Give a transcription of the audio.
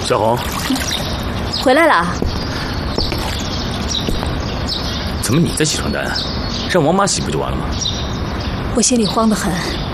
小红， 回来了。 怎么你在洗床单？让王妈洗不就完了吗？ 我心里慌得很，